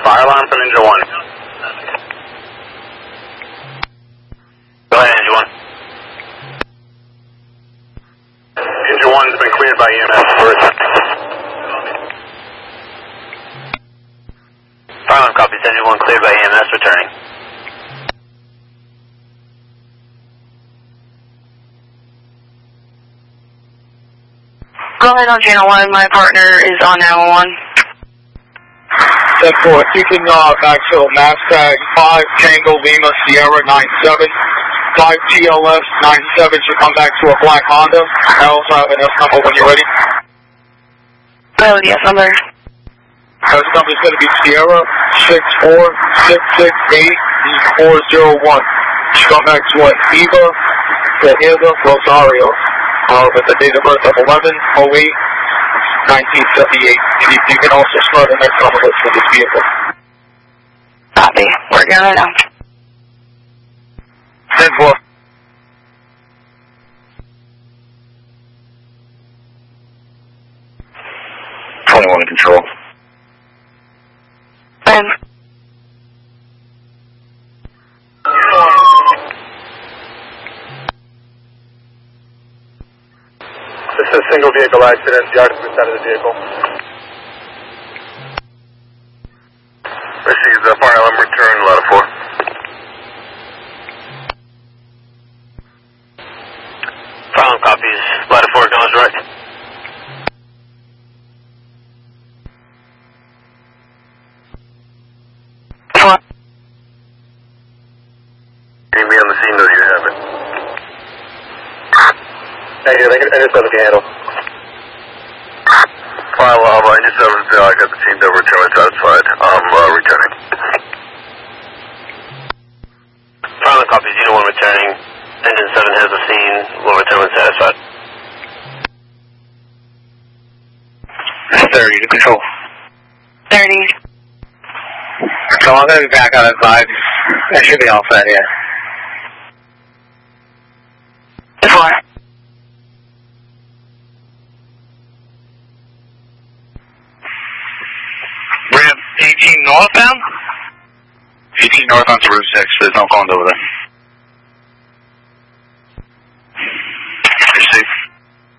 Fire alarm from Engine 1. Go ahead, Engine 1. Engine 1's been cleared by EMS first. Fire alarm copies, Engine 1 cleared by EMS, returning. Go ahead on channel 1, my partner is on 911. 10-4, you can backfill mass tag 5 Tango Lima Sierra 97, 5 TLS 97 should come back to a black Honda. I also have an S number when you're ready. Oh, yes, number. S number is going to be Sierra 64668-401. Should come back to an Eva Tejeda Rosario. With the date of birth of 11/08/1978. You can also start an X number for this vehicle. Copy. Working on it now. 10-4. In control. And This is a single vehicle accident. The occupants out of the vehicle. Received the fire alarm return, ladder 4. Fire alarm copies, ladder 4 goes right. Need me on the scene, though, you have it. Negative, I just have the handle. Fire alarm, I just have I got the team that return satisfied. I'm returning. Fire alarm copies, Unit 1 returning. Engine 7 has the scene, will return when satisfied. 30 to control. 30. So I'm going to be back on inside. I should be all set here. 4. Ramp 18 northbound? 18 northbound to Route 6, there's no phones over there.